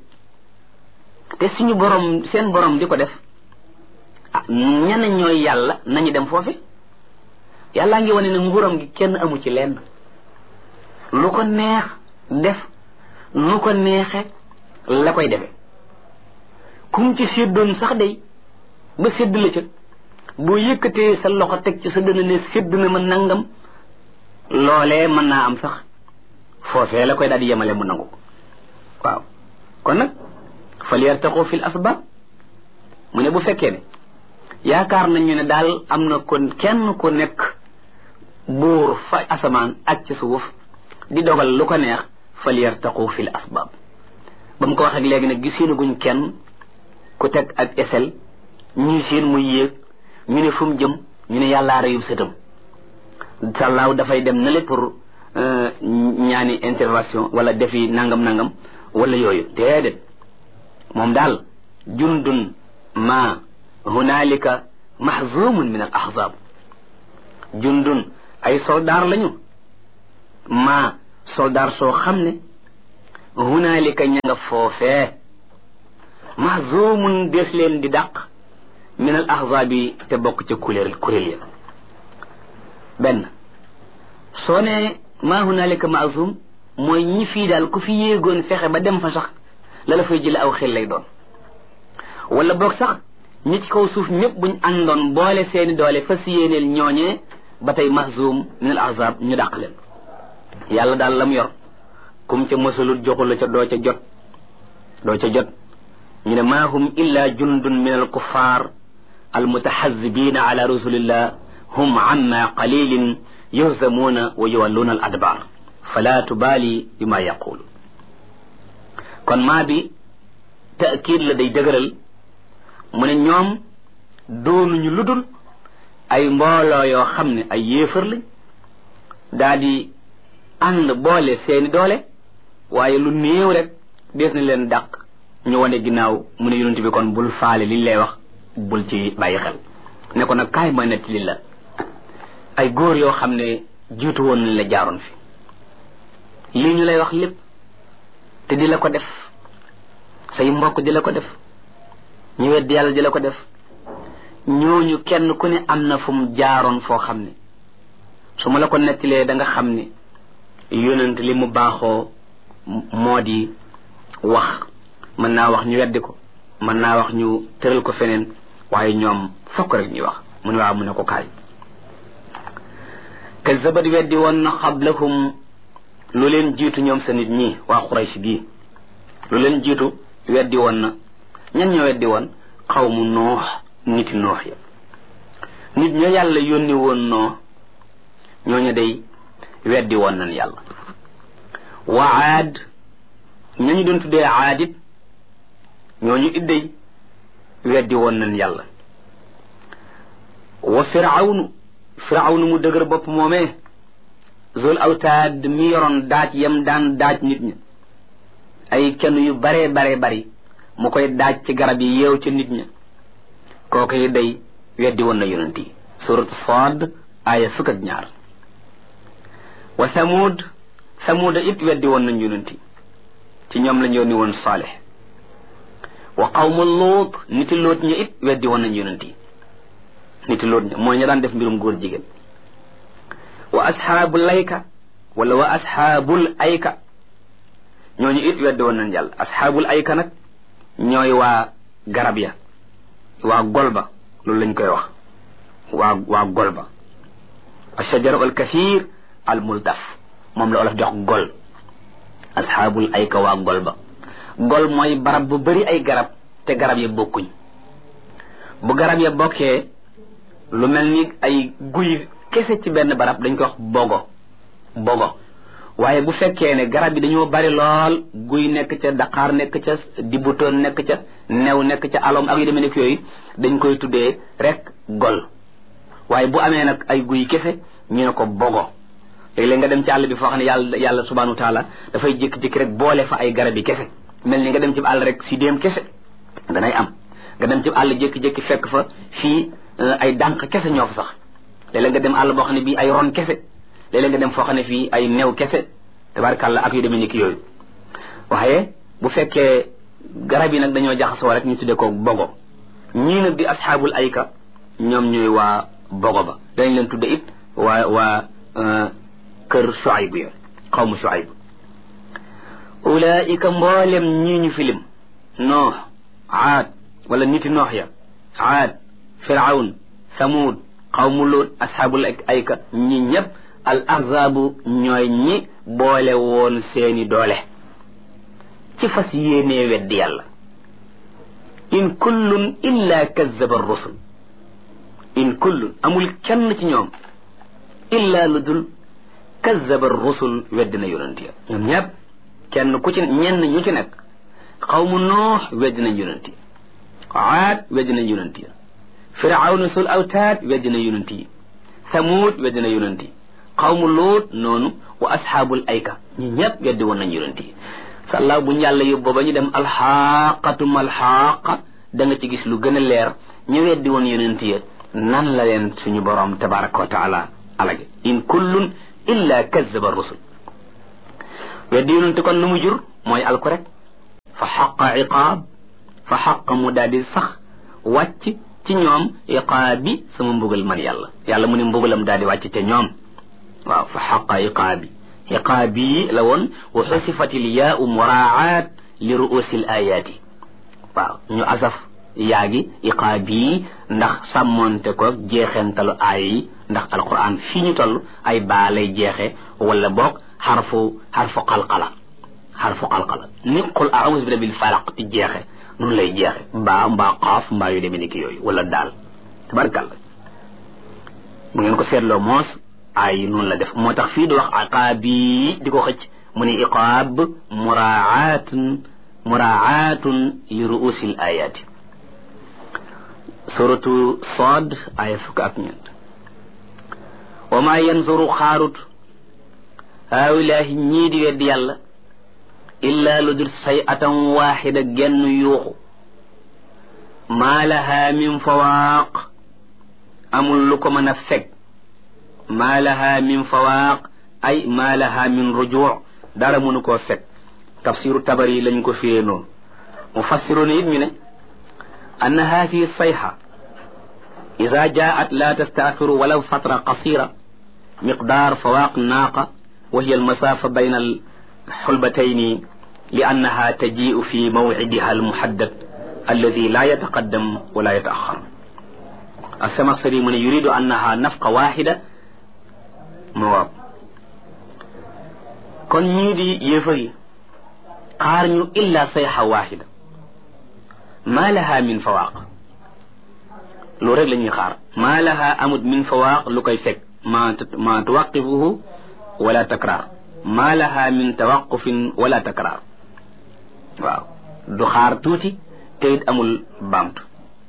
te suñu borom seen borom di ko def ah ñenn ñooy yàlla nañu dem foofe yàllaa ngi wane ne nguuram gi kenn amu ci lenn lu ko neex def lu ko neexe la koy defe kum ci séddoon sax day ba sédd la ca boo yëkkatee sa loxo teg ci sa dëna ne sédd na ma nangam loolee mën naa am sax foofee la koy daal di yemale mu nangu ko waaw kon nag fal yartaqu fil asbab mu ne bu fekkee ne yaakaar nañu ne daal am na kon kenn ku nekk buur fa asamaan ak ci suuf di dogal lu ko neex fal yartaqu fil asbab ba mu ko waxee léegi nag giseenu kenn ku teg ak esel ñuy seen muy yéeg ñu ne fu mu jëm ñu ne yàllaa reyub sëtam sàllaaw dafay dem na le pour ñaani intervention wala defi nangam nangam wala yooyu déedéet moom daal jundun ma hunaalika mahzumun min al ahzab jundun ay soldaar lañu ma soldaar soo xam ne hunaalika ña nga foofee mahzumun des leen di dàq min al ahzab yi te bokk ca kuréel kuréel ya benn soo ne ma hunaalika mahzum mooy ñi fii daal ku fi yéegoon fexe ba dem fa sax la la fay jële aw xel lay doon wala boog sax ñi ci kaw suuf ñëpp buñ àndoon boole seeni doole fas yéeneel ñooñee ba tey mahzum min al ahzab ñu dàq leen yàlla daal lam yor kum ca mësalul joxul la ca doo ca jot doo ca jot ñu ne ma hum illa jundun min al kuffar al mutahazibina ala rasulillah hum amma qalilin yuhzamuuna wa yuwalluuna al adbar fala tubaali bima yaqulu kon maa bi taakid la day dëgëral mu ne ñoom doonuñu ludul ay mbooloo yoo xam ne ay yéefar lañ daa di ànd boole seeni doole waaye lu néew rek des na leen dàq ñu wane ginnaaw mu ne yonent bi kon bul faale liñ lay wax bul ci bàyyi xel ne ko nag kaay ma nettali la ay góor yoo xam ne jiitu woon nañ la jaaroon fi lii ñu lay wax lépp te di la ko def say mbokk di la ko def ñu wedd yàlla di la ko def ñooñu kenn ku ne am na fu mu jaaroon foo xam ne su ma la ko nettalee da nga xam ne yonent li mu baaxoo moo di wax mën naa wax ñu weddi ko mën naa wax ñu tëral ko feneen waaye ñoom fokk rek ñuy wax mu ne waaw mu ne ko kaay kazabat weddi woon na xablahum lu leen jiitu ñoom sa nit ñi waa Quraysh gii lu leen jiitu weddi woon na ñan ñoo weddi woon xawmu noox niti noox ya nit ña yàlla yónni woon noo ñooñu day weddi woon nañ yàlla wa aad ñañu doon tuddee aadit ñooñu idday weddi woon nañ yàlla wa firawnu firawnu mu dëgër bopp moomee zul awtaad mi yoroon daaj yam daan daaj nit ñi ay kenn yu baree baree bari mu koy daaj ci garab yi yeew ci nit ñi kooku yi day weddi woon na yonent yi surat Saad aaya fukk ak ñaar wa Samud Samud it weddi woon nañ yonent yi ci ñoom lañ yónni woon Saalix wa qawmu Luut niti Luut ñi it weddi woon nañ yonent yi niti Luut ñi mooy ña daan def mbirum góor jigéen wa asxaabul ayka wala wa asxaabul ayka ñooñu it weddi woon nañ yàlla asxaabul ayka nag ñooy waa garab ya waa golba loolu lañ koy wax waa waa golba ashajaru al kathir al multaf moom la olof jox gol asxaabul ayka waa golba gol mooy barab bu bari ay garab te garab ya bokkuñ bu garab ya bokkee lu mel ni ay guy kese ci benn barab dañ ko wax bogo bogo waaye bu fekkee ne garab yi dañoo bari lool guy nekk ca daqaar nekk ca dibutoon nekk ca new nekk ca alom ak yu demee nekk yooyu dañ koy tuddee rek gol waaye bu amee nag ay guy kese ñu ne ko bogo léeg-léeg nga dem ci àll bi foo xam ne yàlla yàlla subhanahu wa taala dafay jékki-jékki rek boole fa ay garab yi kese mel ni nga dem ci àll rek si déem kese danay am nga dem ci àll jékki-jékki fekk fa fii ay dànq kese ñoo fa sax léeg-léeg nga dem àll boo xam ne bii ay ron kese léeg-léeg nga dem foo xam ne fii ay new kese tabarkàlla ak yu demee ni ki yooyu waaye bu fekkee garab yi nag dañoo jaxasoo rek ñu tuddee ko bogo ñii nag di asxaabul ayka ñoom ñooy waa bogo ba dañ leen tudde it waa waa kër Shuayb ya xawmu Shuayb ulaika mboolem ñii ñu filim noox aad wala niti noox ya aad firawn samud xawmu Luut asxaabul ayka ñi ñëpp al ahzaabu ñooy ñi boole woon seeni doole ci fas yéenee weddi yàlla in kullun illa kazzaba rusul in kullun amul kenn ci ñoom illa lu dul kazzaba rusul weddi na yonent ya ñoom ñëpp kenn ku ci ñenn ñu ci nekk xawmu noox weddi nañ yonent yi aad weddi nañ yonent yi firawna sul awtaad weddi na yonent yi samuud weddi na yonent yi xawmu Luut noonu wa asxaabul ayka ñi ñëpp weddi woon nañ yonent yi sàllaaw bu ñu yàlla yóbbu ba ñu dem alxaaqatum alxaaqa da nga ci gis lu gën a leer ñu weddi woon yonent yi nan la leen suñu borom tabaraka wa taala alage in kullun illa kazzaba rusul weddi yonent kon nu mu jur mooy alku rek fa xaqa iqaab fa xaqa mu daal di sax wàcc ci ñoom iqaabi sama mbugal man yàlla yàlla mu ne mbugalam daal di wàcc ca ñoom waaw fa xaqa iqaabi iqaabi la woon wa xusifatil yaau muraaat li ruusil ayaati waaw ñu asaf yaa gi iqaabi ndax sàmmonte ko jeexentalu aaya yi ndax alquran fii ñu toll ay baa lay jeexe wala boog xarfu xarfu qalqala xarfu qalqala ni qul a'uuzu bi rabbil falaq di jeexe noonu lay jeexe mbaa mbaa qaaf mbaa yu demee ni ki yooyu wala daal tabarkàlla bu ngeen ko seetloo moos ay noonu la def moo tax fii di wax iqaabi di ko xëcc mu ne iqaab muraatun muraatun li ruusil ayaati suratu Saad aya fukk ak ñeent wa maa yanzuru xaarut haawilaahi ñii di weddi yàlla illa lu dul say atan waaxida genn yuuxu maa lahaa min fawaaq amul lu ko mën a fekk maa lahaa min fawaaq ay maa lahaa min rujuu dara mënu koo fekk tafsiru tabari lañ ko firee noonu mufassiroon it ñu ne anna haadihi sayha ida jaat la tastaaxiru walaw fatra qasira miqdaar fawaaq naaqa wa hiya almasaafa bayna alxulbatayni li annaha tajiu fi mawcidiha almuhaddad alladi la yataqaddam wala yataaxar asamaxsari mu ne yuridu annaha nafqa waxida ma waaw kon ñii di yéefar yi xaar ñu illa sayxa waxida ma laha min fawaaq loolu rek la ñuy xaar ma laha amut min fawaaq lu koy fekk ma ma tuwaqifuhu wala takraar ma laha min tawaqufin wala takraar waaw du xaar tuuti te it amul baamtu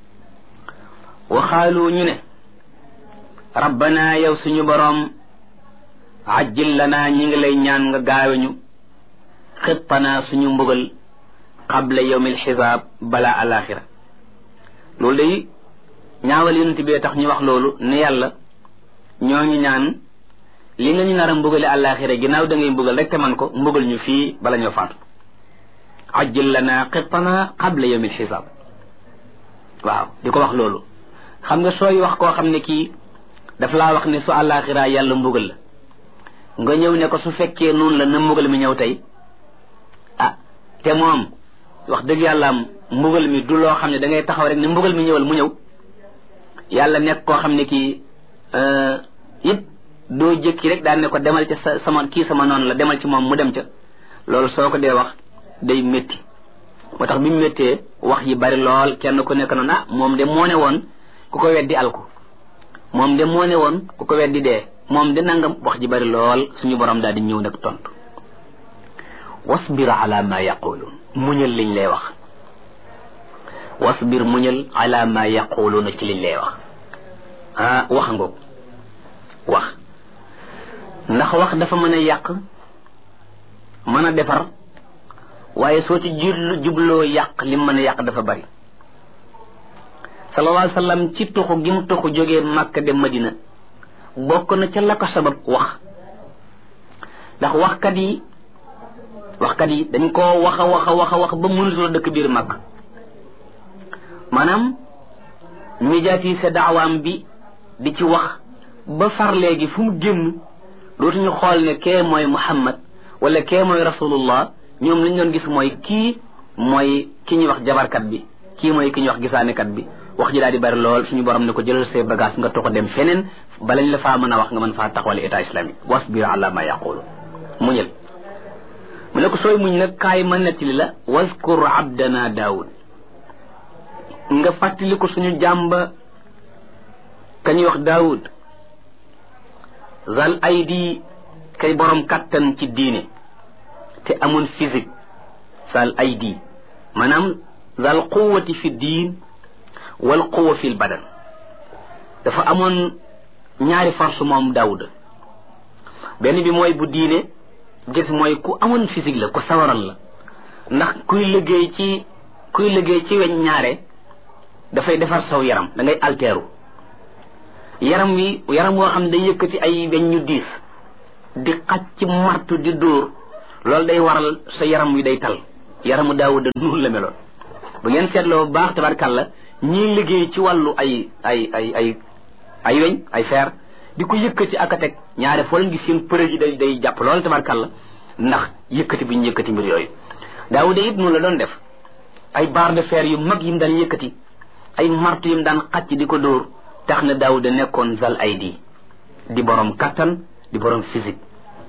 waxaalu ñu ne rabbana yow suñu boroom ajjil lana ñi ngi lay ñaan nga gaaweñu xittanaa suñu mbugal qabla yawmil xisaab bala alaxira loolu day ñaawal yonent bi tax ñu wax loolu ne yàlla ñoo ngi ñaan li nga ñu nar a mbugale alaxira ginnaaw da ngay mbugal rek te man ko mbugal ñu fii bala ñoo faatu ajjil lana xittanaa qabla yawmil xisaab waaw di ko wax loolu xam nga sooy wax koo xam ne kii daf laa wax ne su alaxira yàlla mbugal la nga ñëw ne ko su fekkee noonu la na mbugal mi ñëw tey ah te moom wax dëgg yàlla am mbugal mi du loo xam ne da ngay taxaw rek ne mbugal mi ñëwal mu ñëw yàlla nekk koo xam ne kii it doo jëkki rek daan ne ko demal ca sa sama kii sama noonu la demal ci moom mu dem ca loolu soo ko dee wax day métti moo tax bi mu méttee wax yi bari lool kenn ku nekk noonu ah moom de moo ne woon ku ko weddi alku moom de moo ne woon ku ko weddi dee moom de nangam wax ji bari lool suñu borom daal di ñëw nag tontu wasbir ala ma yaquluun muñal liñ lay wax wasbir muñal ala ma yaquluuna ci liñ lay wax ah wax ngoog wax ndax wax dafa mën a yàq mën a defar waaye soo ci jublu jubloo yàq lim mën a yàq dafa bari sallallahu alayhi wa sallam ci tuxu gi mu tuxu jógee Makka dem Madina bokk na ca la ko sabab wax ndax waxkat yi waxkat yi dañ koo wax a wax a wax a wax ba mënutula dëkk biir Makka maanaam médiatiser daawaam bi di ci wax ba far léegi fu mu génn dootuñu xool ne kee mooy Muhammad wala kee mooy rasulullah ñoom li ñu doon gis mooy kii mooy ki ñuy wax jabarkat bi kii mooy ki ñuy wax gisaanekat bi wax ji daal di bari lool suñu borom ne ko jëlal say bagage nga toxo dem feneen balañ la faa mën a wax nga mën faa taxawal état islamique wasbir ala ma yaqulu muñal mu ne ko sooy muñ nag kaay ma nettali la waskur abdana daawud nga fàttali ko suñu jàmba ka ñuy wax daawud zal aydi kay borom kattan ci diine te amoon physique zal aydi maanaam zal quwwati fi diin wal quwwa fi badan dafa amoon ñaari force moom daawud benn bi mooy bu diine gis mooy ku amoon physique la ku sawaral la ndax kuy liggéey ci kuy liggéey ci weñ ñaare dafay defar saw yaram da ngay alteeru yaram wi yaram woo xam ne day yëkkati ay weñ ñu diis di xaj ci martu di dóor loolu day waral sa yaram wi day tal yaramu daawuda noonu la meloon bu ngeen seetloo bu baax tabarkàlla ñii liggéey ci wàllu ay ay ay ay ay weñ ay fer di ko yëkkati ak a teg ñaare foo leen gis seen përëg yi day day jàpp loolu tabarkàlla ndax yëkkati bi ñu yëkkati mbir yooyu daawuda it noonu la doon def ay barre de fer yu mag yi mu daan yëkkati ay martu yi mu daan xacc di ko dóor tax na daawuda nekkoon zal aydi di borom kattan di borom physique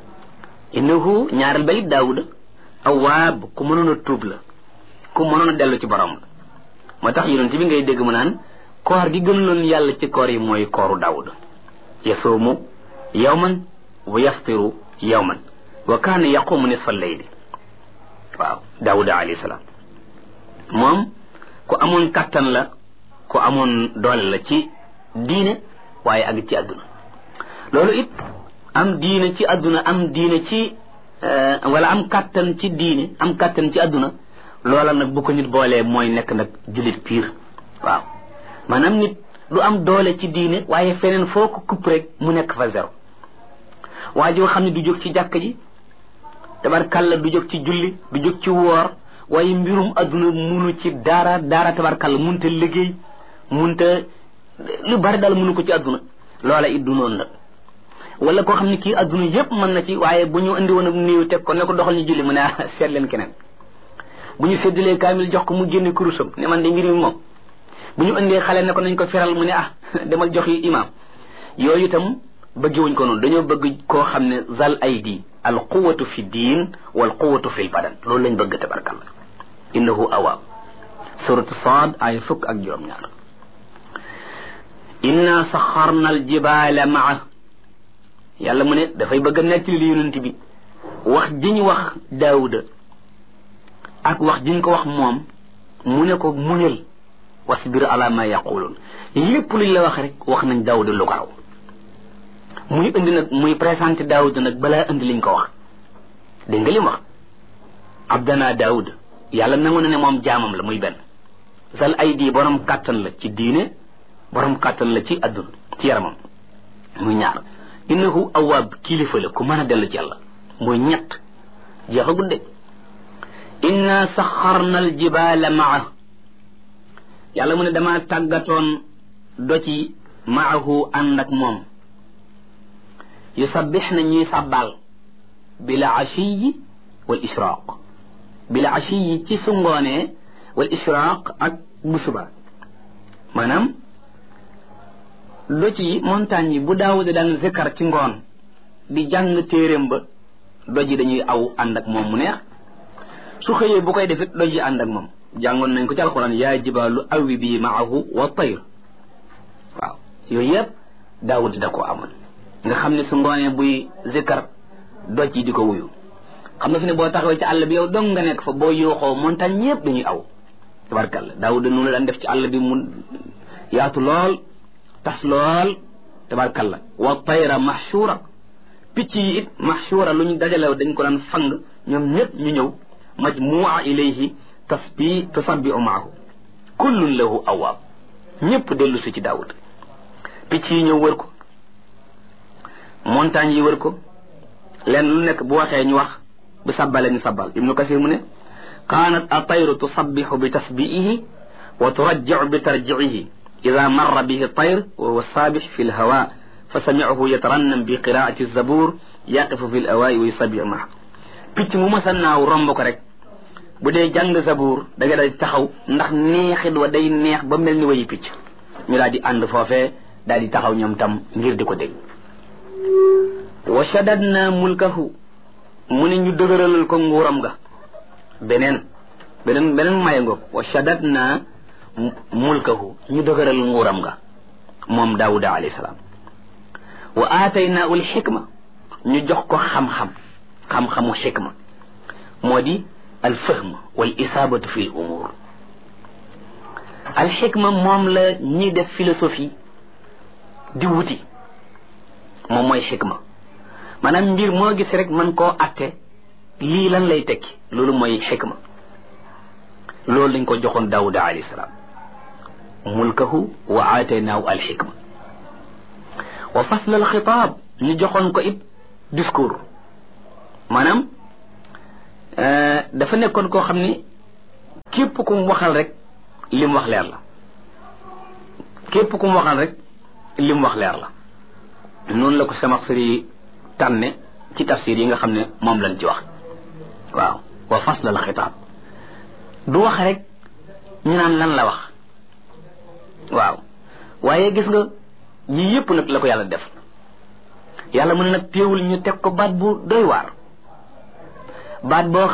innahu ñaareel ba it daawuda awaab ku mënoon a tuub la ku mënoon a dellu ci borom la moo tax yonent bi ngay dégg mu naan koor gi gën loon yàlla ci koor yi mooy kooru daawuda yasuumu yawman wa yaftiru yawman wa kaana yaqumu nisfa layli waaw daawuda alayhi salaam moom ku amoon kattan la ku amoon doole la ci diine waaye ak ci àdduna loolu it am diine ci àdduna am diine ci wala am kattan ci diine am kattan ci àdduna loola nag bu ko nit boolee mooy nekk nag jullit piir waaw maanaam nit du am doole ci diine waaye feneen foo ko kupp rek mu nekk fa zéro waa joo xam ne du jóg ci jàkk ji tabarkalla du jóg ci julli du jóg ci woor waaye mbirum àdduna munu ci dara dara tabarkalla munta liggéey munta lu bari daal munu ko ci àdduna loola it du noonu nag wala koo xam ne kii àdduna yépp mën na ci waaye bu ñu indi woon ak néew teg ko ne ko doxal ñu julli mu ne seet leen keneen bu ñu séddalee kaamil jox ko mu génne kurusam ne man de mbir mi moom bu ñu indee xale ne ko nañ ko feral mu ne ah demal jox yi imaam yooyu itam bëggewuñ ko noonu dañoo bëgg koo xam ne zal aydi al quwatu fi diin wal quwatu fi l badan loolu lañ bëgg tabarkalla innahu awaab suratu Saad ay fukk ak juróom-ñaar inna saxarna al jibaala maa yàlla mu ne dafay bëgg a nettali li yonent bi wax ji ñu wax daawuda ak wax jiñ ko wax moom mu ne ko muñal wasbir ala ma yaqulun lépp luñ la wax rek wax nañ Daawuda lu ko raw muy indi nag muy présenté Daawuda nag balaa indi liñ ko wax dégg nga li mu wax abdana Daawuda yàlla nangu na ne moom jaamam la muy benn zal ay di borom kàttan la ci diine borom kàttan la ci adduna ci yaramam muy ñaar innahu awaab kilifa la ku mën a dellu ci yàlla muy ñett jeexagul de inna saxarna al jibaala maa yàlla mu ne dama tàggatoon doci maahu ànd ak moom yusabbix na ñuy sàbbaal bila ashiyi wal israaq bila ashiyi ci su ngoonee wal israaq ak bu suba maanaam doj yi montagne yi bu Daawuda daan zikkar ci ngoon di jàng téeréem ba doj yi dañuy aw ànd ak moom mu neex su xëyee bu koy defit doj yi ànd ak moom jàngoon nañ ko ci alxuraan yaa jibaalu awi bi maahu wa tayr waaw yooyu yëpp Daawuda da ko amoon nga xam ne su ngoonee buy zikkar doj yi di ko wuyu xam nga fi ne boo taxawee ci àll bi yow dong nga nekk fa boo yooxoo montagne yëpp dañuy aw tabarkalla Daawuda noonu la daan def ci àll bi mu yaatu lool tas lool tabarkalla wa tayra mahshura picc yi it mahshura lu ñu dajalew dañ ko daan fang ñoom ñëpp ñu ñëw majmua ilayhi tasbi tusabbihu maahu kullun lahu awaab ñëpp dellu si ci Daawuda picc yi ñëw wër ko montagne yi wër ko leen lu nekk bu waxee ñu wax bu sabbale ñu sabbal ibnu kasir mu ne kaanat atayru tusabbihu bi tasbiihi wa turajjiu bi tarjiihi ida marra bihi tayr wa huwa saabix fi lhawa fa samicahu yatarannam bi qiraati zabur yaqifu fi lawaayi wa yusabbihu maa picc mu masa naaw romb ko rek bu dee jàng zabur da nga daal di taxaw ndax neexit wa day neex ba mel ni wayi picc ñu daal di ànd foofee daal di taxaw ñoom tam ngir di ko dégg wa shaddadna mulkahu mu ne ñu dëgëralal ko nguuram ga beneen beneen beneen maye ngoog wa shaddadna mulkahu ñu dëgëral nguuram ga moom Daawuda alayhi salaam wa aataynaahu al xikma ñu jox ko xam-xam xam-xamu xikma moo di al fahm wal isaabatu fi l umuur al xikma moom la ñiy def philosophie di wuti moom mooy xikma maanaam mbir moo gis rek mën koo atte lii lan lay tekki loolu mooy xikma loolu lañ ko joxoon Daawuda alayhi salaam mulkahu wa aataynaahu al xikma wa fasl al xitaab ñu joxoon ko it discours maanaam dafa nekkoon koo xam ni képp ku mu waxal rek li mu wax leer la képp ku mu waxal rek li mu wax leer la noonu la ko Samaxsari tànne ci tafsir yi nga xam ne moom lañ ci wax waaw wa fasl al xitaab du wax rek ñu naan lan la wax waaw waaye gis nga yii yëpp nag la ko yàlla def yàlla mën nag téewul ñu teg ko baat bu doy waar baat boo